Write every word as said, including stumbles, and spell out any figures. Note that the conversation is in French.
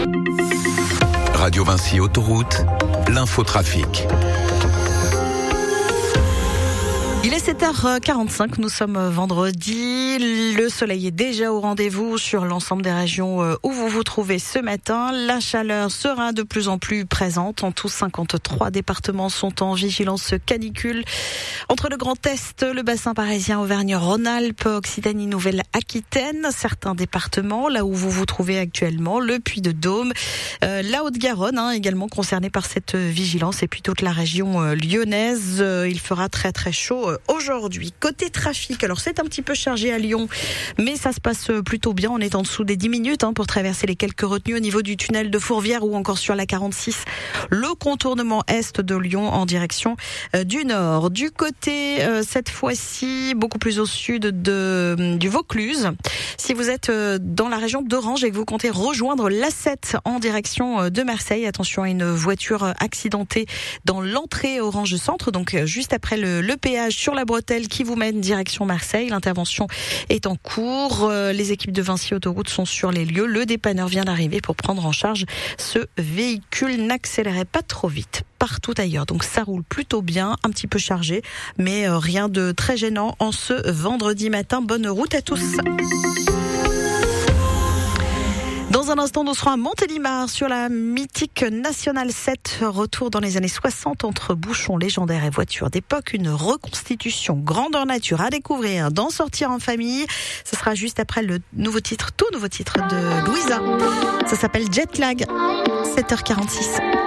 Radio Vinci Autoroute, l'infotrafic. Il est sept heures quarante-cinq, nous sommes vendredi, le soleil est déjà au rendez-vous sur l'ensemble des régions où vous vous trouvez ce matin. La chaleur sera de plus en plus présente, en tout cinquante-trois départements sont en vigilance canicule. Entre le Grand Est, le bassin parisien, Auvergne-Rhône-Alpes, Occitanie, Nouvelle-Aquitaine, certains départements, là où vous vous trouvez actuellement, le Puy-de-Dôme, euh, la Haute-Garonne, hein, également concernée par cette vigilance, et puis toute la région euh, lyonnaise. Euh, il fera très très chaud euh, aujourd'hui. Côté trafic, alors c'est un petit peu chargé à Lyon, mais ça se passe plutôt bien. On est en dessous des dix minutes hein, pour traverser les quelques retenues au niveau du tunnel de Fourvière ou encore sur la quarante-six, le contournement est de Lyon en direction euh, du nord. Du côté, euh, cette fois-ci, beaucoup plus au sud de, du Vaucluse. Si vous êtes euh, dans la région d'Orange et que vous comptez rejoindre l'A sept en direction euh, de Marseille, attention à une voiture accidentée dans l'entrée Orange Centre, donc euh, juste après le, le péage sur la bretelle qui vous mène direction Marseille. L'intervention est en cours. Euh, les équipes de Vinci Autoroute sont sur les lieux. Le dépanneur vient d'arriver pour prendre en charge ce véhicule. N'accélérez pas trop vite partout ailleurs. Donc ça roule plutôt bien, un petit peu chargé, mais euh, rien de très gênant en ce vendredi matin. Bonne route à tous. Dans un instant, nous serons à Montélimar sur la mythique Nationale sept. Retour dans les années soixante entre bouchons légendaires et voitures d'époque. Une reconstitution grandeur nature à découvrir, d'en sortir en famille. Ce sera juste après le nouveau titre, tout nouveau titre de Louisa. Ça s'appelle Jet Lag. sept heures quarante-six.